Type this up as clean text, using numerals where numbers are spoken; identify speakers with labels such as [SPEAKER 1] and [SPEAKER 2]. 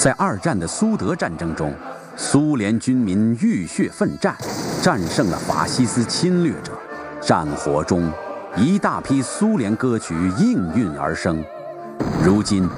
[SPEAKER 1] 在二战的苏德战争中，苏联军民浴血奋战，战胜了法西斯侵略者。战火中，一大批苏联歌曲应运而生。如今，